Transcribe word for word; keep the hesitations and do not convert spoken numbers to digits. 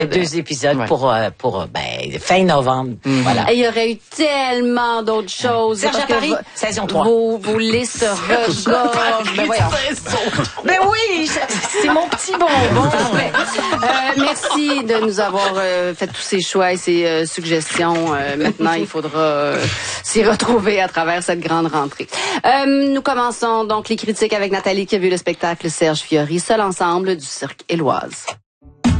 deux épisodes Ouais. pour euh, pour ben fin novembre. Mm-hmm. Voilà. Et il y aurait eu tellement d'autres choses. Serge parce à que Paris, vo- saison trois. Vos, vos listes regorgent. Ben voyons. Ben oui, c'est mon petit bonbon. Parfait. Euh, merci de nous avoir euh, fait tous ces choix et ces euh, suggestions. Euh, maintenant, il faudra euh, s'y retrouver à travers cette grande rentrée. Euh, nous commençons donc les critiques avec Nathalie qui a vu le spectacle Serge Fiori, Seul ensemble du Cirque Éloise.